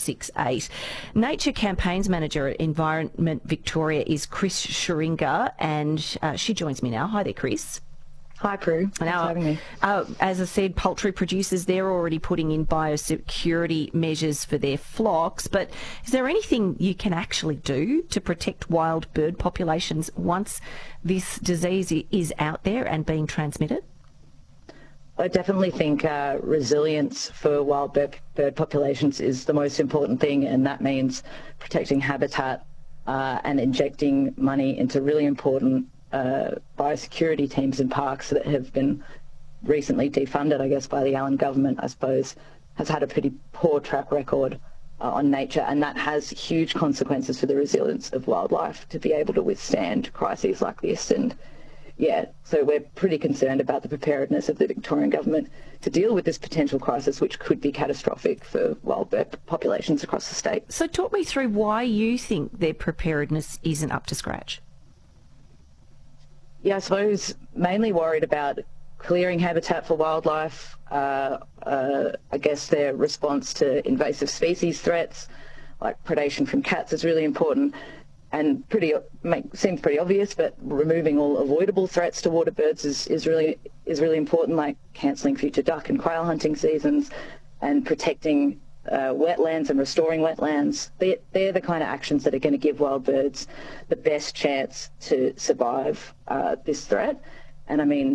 468. Nature Campaigns Manager at Environment Victoria is Chris Scheringa, and she joins me now. Hi there, Chris. Hi, Prue. Thanks for having me. As I said, poultry producers, they're already putting in biosecurity measures for their flocks, but is there anything you can actually do to protect wild bird populations once this disease is out there and being transmitted? I definitely think resilience for wild bird populations is the most important thing, and that means protecting habitat and injecting money into really important biosecurity teams in parks that have been recently defunded, I guess, by the Allen government, I suppose, has had a pretty poor track record on nature, and that has huge consequences for the resilience of wildlife to be able to withstand crises like this. And yeah, so we're pretty concerned about the preparedness of the Victorian government to deal with this potential crisis, which could be catastrophic for wild bird populations across the state. So talk me through why you think their preparedness isn't up to scratch. Yeah, I suppose mainly worried about clearing habitat for wildlife, I guess their response to invasive species threats, like predation from cats, is really important and seems pretty obvious, but removing all avoidable threats to water birds is really important, like cancelling future duck and quail hunting seasons and protecting wetlands and restoring wetlands. They're the kind of actions that are going to give wild birds the best chance to survive this threat. And I mean,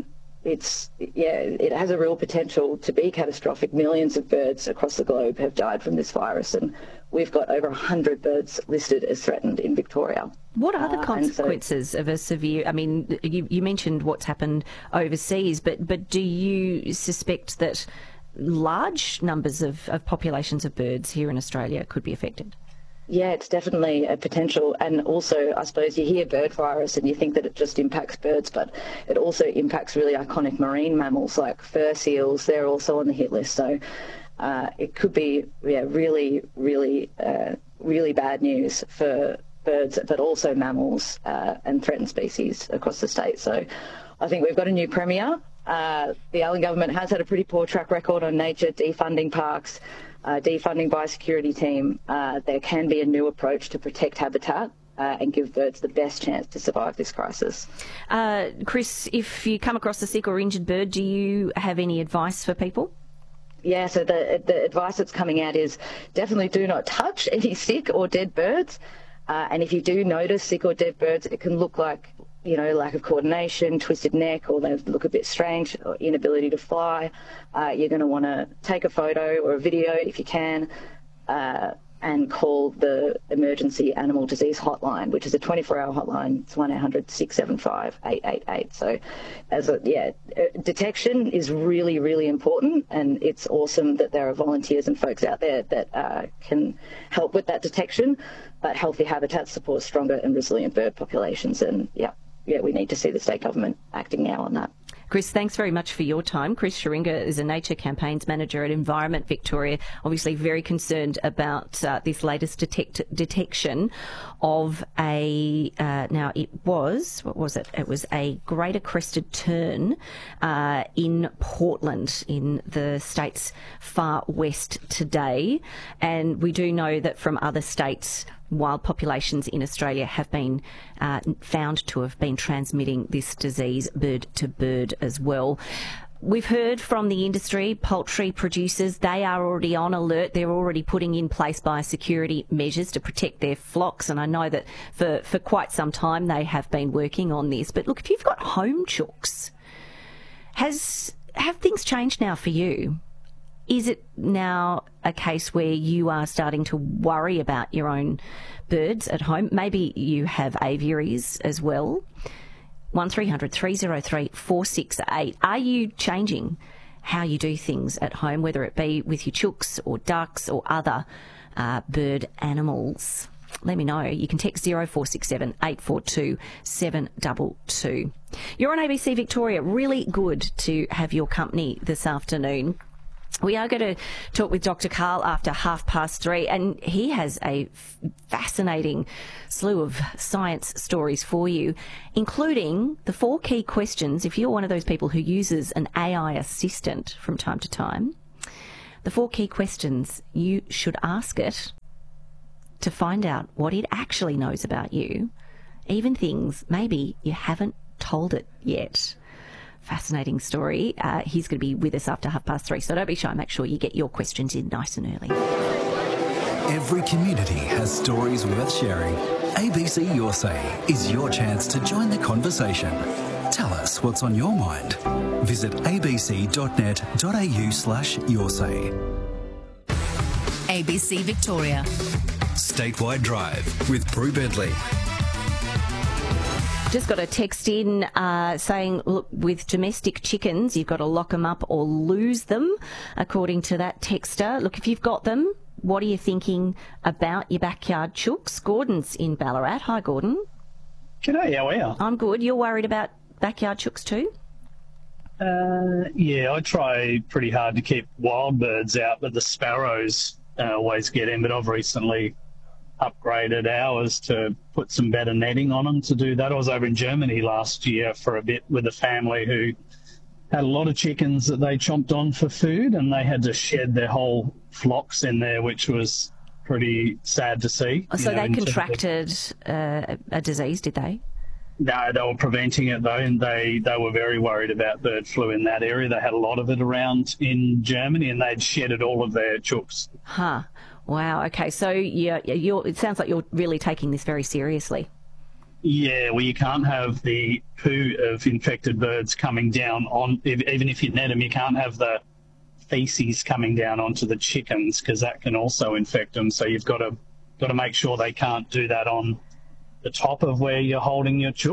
it has a real potential to be catastrophic. Millions of birds across the globe have died from this virus, and we've got over 100 birds listed as threatened in Victoria. What are the consequences of a severe... I mean, you mentioned what's happened overseas, but do you suspect that large numbers of populations of birds here in Australia could be affected? Yeah, it's definitely a potential. And also, I suppose you hear bird virus and you think that it just impacts birds, but it also impacts really iconic marine mammals like fur seals. They're also on the hit list. So it could be really bad news for birds, but also mammals and threatened species across the state. So I think we've got a new premier. The Allen government has had a pretty poor track record on nature, defunding parks, defunding biosecurity team. There can be a new approach to protect habitat and give birds the best chance to survive this crisis. Chris, if you come across a sick or injured bird, do you have any advice for people? Yeah, so the advice that's coming out is definitely do not touch any sick or dead birds. And if you do notice sick or dead birds, it can look like, lack of coordination, twisted neck, or they look a bit strange, or inability to fly. You're going to want to take a photo or a video if you can, and call the Emergency Animal Disease Hotline, which is a 24-hour hotline. It's 1-800-675-888. So, detection is really, really important, and it's awesome that there are volunteers and folks out there that can help with that detection. But healthy habitats support stronger and resilient bird populations, and we need to see the state government acting now on that. Chris, thanks very much for your time. Chris Scheringa is a Nature Campaigns Manager at Environment Victoria, obviously very concerned about this latest detection of now it was a greater crested tern in Portland in the state's far west today. And we do know that from other states, wild populations in Australia have been found to have been transmitting this disease bird to bird as well. We've heard from the industry, poultry producers, they are already on alert. They're already putting in place biosecurity measures to protect their flocks. And I know that for quite some time they have been working on this. But look, if you've got home chooks, have things changed now for you? Is it now a case where you are starting to worry about your own birds at home? Maybe you have aviaries as well. 1300 303 468. Are you changing how you do things at home, whether it be with your chooks or ducks or other bird animals? Let me know. You can text 0467 842 722. You're on ABC Victoria. Really good to have your company this afternoon. We are going to talk with Dr. Karl after 3:30, and he has a fascinating slew of science stories for you, including the 4 key questions if you're one of those people who uses an AI assistant from time to time. The 4 key questions you should ask it to find out what it actually knows about you, even things maybe you haven't told it yet. Fascinating story. He's going to be with us after 3:30, so don't be shy. Make sure you get your questions in nice and early. Every community has stories worth sharing. ABC Your Say is your chance to join the conversation. Tell us what's on your mind. Visit abc.net.au/yoursay. ABC Victoria. Statewide Drive with Prue Bedley. Just got a text in saying, look, with domestic chickens, you've got to lock them up or lose them, according to that texter. Look, if you've got them, what are you thinking about your backyard chooks? Gordon's in Ballarat. Hi, Gordon. G'day, how are you? I'm good. You're worried about backyard chooks too? Yeah, I try pretty hard to keep wild birds out, but the sparrows always get in. But I've recently upgraded ours to put some better netting on them to do that. I was over in Germany last year for a bit with a family who had a lot of chickens that they chomped on for food, and they had to shed their whole flocks in there, which was pretty sad to see. So they contracted a disease, did they? No, they were preventing it though, and they were very worried about bird flu in that area. They had a lot of it around in Germany, and they'd shedded all of their chooks. Huh. Wow. Okay. So it sounds like you're really taking this very seriously. Yeah, well, you can't have the poo of infected birds coming down on, even if you net them, you can't have the feces coming down onto the chickens, because that can also infect them. So you've got to make sure they can't do that on the top of where you're holding your chook.